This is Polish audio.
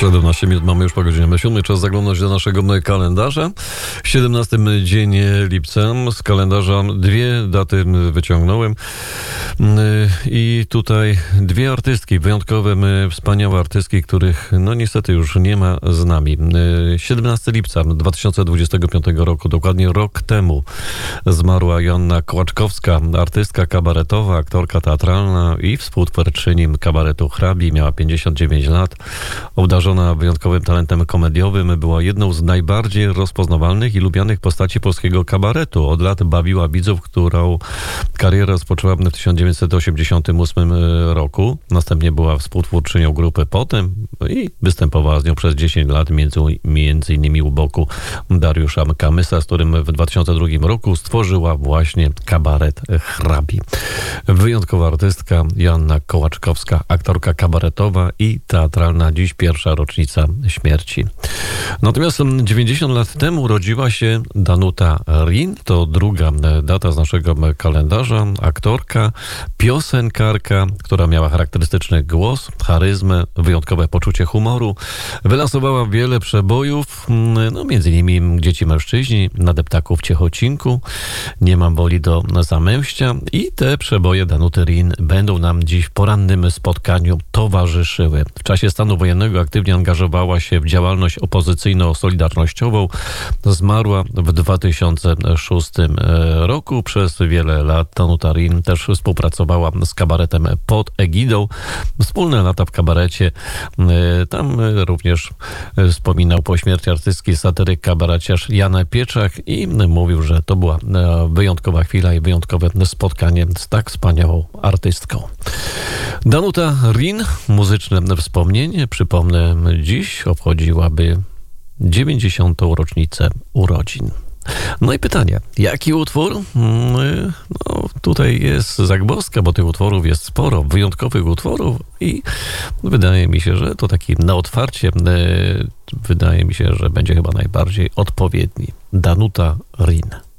17 minut mamy już po godzinie 7. Czas zaglądać do naszego kalendarza. 17 dzień lipca. Z kalendarza dwie daty wyciągnąłem. I tutaj dwie artystki, wyjątkowe, wspaniałe artystki, których no niestety już nie ma z nami. 17 lipca 2025 roku, dokładnie rok temu, zmarła Joanna Kołaczkowska, artystka kabaretowa, aktorka teatralna i współtwórczyni kabaretu Hrabi. Miała 59 lat. Obdarzona wyjątkowym talentem komediowym, była jedną z najbardziej rozpoznawalnych i lubianych postaci polskiego kabaretu. Od lat bawiła widzów, którą karierę rozpoczęła w 1988 roku. Następnie była współtwórczynią grupy Potem i występowała z nią przez 10 lat, między innymi u boku Dariusza Kamysa, z którym w 2002 roku stworzyła właśnie kabaret Hrabi. Wyjątkowa artystka Joanna Kołaczkowska, aktorka kabaretowa i teatralna, dziś pierwsza rocznica śmierci. Natomiast 90 lat temu urodziła się Danuta Rin, to druga data z naszego kalendarza, aktorka, piosenkarka, która miała charakterystyczny głos, charyzmę, wyjątkowe poczucie humoru. Wylansowała wiele przebojów, no między innymi Dzieci mężczyźni, Na deptaku w Ciechocinku, Nie mam woli do zamęścia i te przeboje Danuty Rin będą nam dziś w porannym spotkaniu towarzyszyły. W czasie stanu wojennego aktywnie angażowała się w działalność opozycyjno-solidarnościową. Zmarła w 2006 roku. Przez wiele lat Danuta Rin też współpracowała z kabaretem Pod egidą. Wspólne lata w kabarecie. Tam również wspominał po śmierci artystki satyryk, kabareciarz Jan Pieczak i mówił, że to była wyjątkowa chwila i wyjątkowe spotkanie z tak wspaniałą artystką. Danuta Rin, muzyczne wspomnienie, przypomnę, dziś obchodziłaby 90. rocznicę urodzin. No i pytanie, jaki utwór? No, tutaj jest zagwozdka, bo tych utworów jest sporo, wyjątkowych utworów i wydaje mi się, że to taki na otwarcie, wydaje mi się, że będzie chyba najbardziej odpowiedni. Danuta Rin.